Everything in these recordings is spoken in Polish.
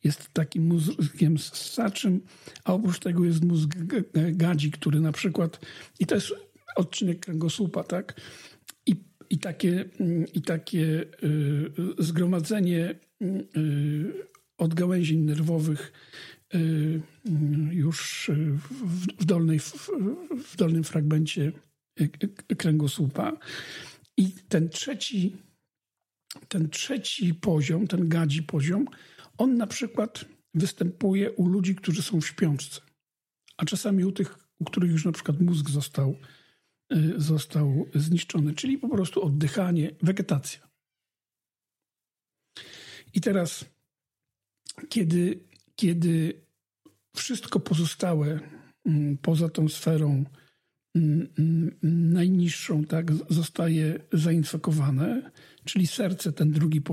jest takim mózgiem ssaczym, a oprócz tego jest mózg gadzi, który na przykład, i to jest odcinek kręgosłupa, tak? I takie zgromadzenie odgałęzień nerwowych już w dolnym fragmencie kręgosłupa. I ten trzeci poziom, ten gadzi poziom, on na przykład występuje u ludzi, którzy są w śpiączce, a czasami u tych, u których już na przykład mózg został zniszczony, czyli po prostu oddychanie, wegetacja. I teraz, kiedy wszystko pozostałe poza tą sferą najniższą, tak, zostaje zainfekowane, czyli serce, ten drugi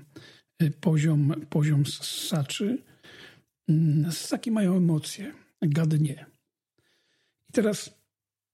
poziom ssaczy, ssaki mają emocje, gady nie. I teraz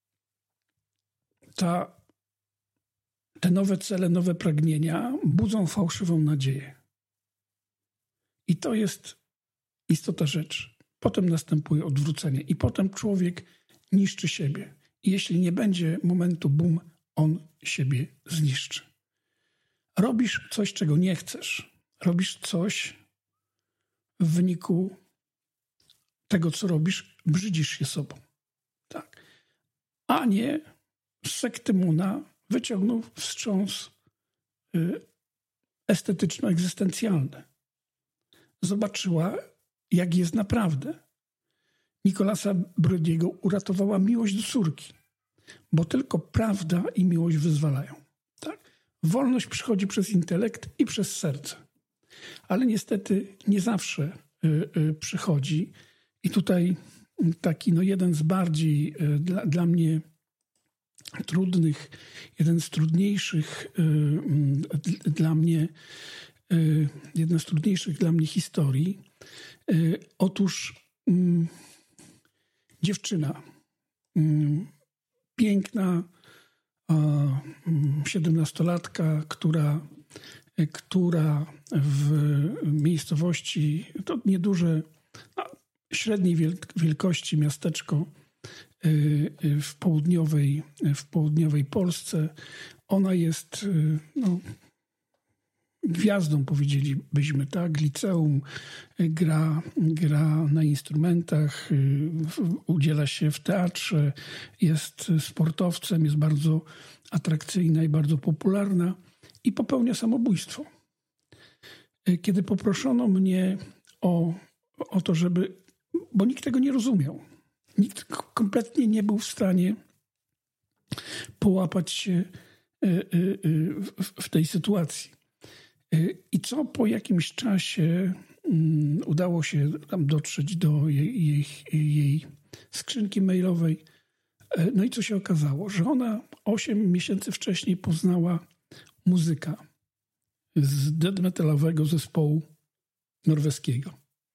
te nowe cele, nowe pragnienia budzą fałszywą nadzieję. I to jest istota rzeczy. Potem następuje odwrócenie i potem człowiek niszczy siebie. I jeśli nie będzie momentu boom, on siebie zniszczy. Robisz coś, czego nie chcesz. Robisz coś w wyniku tego, co robisz, brzydzisz się sobą. Tak. A nie z sekty Muna wyciągnął wstrząs estetyczno-egzystencjalny. Zobaczyła, jak jest naprawdę. Nicolasa Broadiego uratowała miłość do córki, bo tylko prawda i miłość wyzwalają. Tak? Wolność przychodzi przez intelekt i przez serce. Ale niestety nie zawsze przychodzi. I tutaj taki jeden z bardziej dla mnie trudnych, jeden z trudniejszych dla mnie historii. Otóż dziewczyna, piękna 17-latka, która w miejscowości, to nieduże, średniej wielkości miasteczko w południowej Polsce, ona jest gwiazdą, powiedzielibyśmy, tak, liceum, gra na instrumentach, udziela się w teatrze, jest sportowcem, jest bardzo atrakcyjna i bardzo popularna i popełnia samobójstwo. Kiedy poproszono mnie o to, bo nikt tego nie rozumiał, nikt kompletnie nie był w stanie połapać się w tej sytuacji. I co po jakimś czasie udało się tam dotrzeć do jej skrzynki mailowej. No i co się okazało? Że ona 8 miesięcy wcześniej poznała muzyka z death metalowego zespołu norweskiego.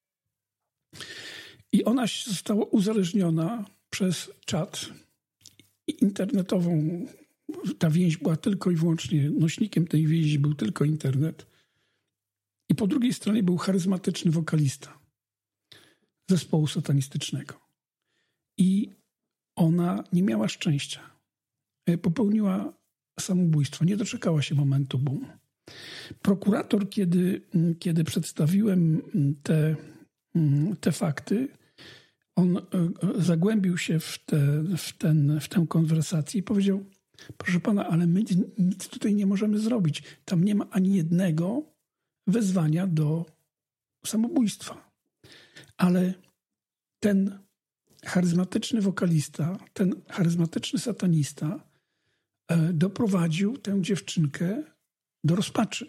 I ona została uzależniona przez czat internetową. Ta więź była tylko i wyłącznie, nośnikiem tej więzi był tylko internet. I po drugiej stronie był charyzmatyczny wokalista zespołu satanistycznego. I ona nie miała szczęścia. Popełniła samobójstwo. Nie doczekała się momentu boom. Prokurator, kiedy przedstawiłem te fakty, on zagłębił się w tę konwersację i powiedział: proszę pana, ale my nic tutaj nie możemy zrobić. Tam nie ma ani jednego wezwania do samobójstwa. Ale ten charyzmatyczny wokalista, ten charyzmatyczny satanista doprowadził tę dziewczynkę do rozpaczy.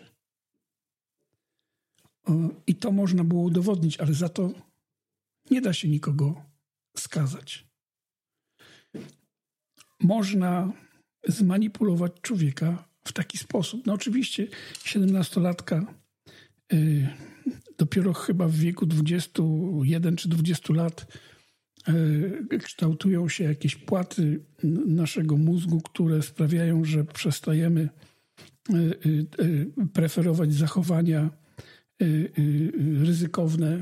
I to można było udowodnić, ale za to nie da się nikogo skazać. Można zmanipulować człowieka w taki sposób. No oczywiście 17-latka dopiero chyba w wieku 21 czy 20 lat kształtują się jakieś płaty naszego mózgu, które sprawiają, że przestajemy preferować zachowania ryzykowne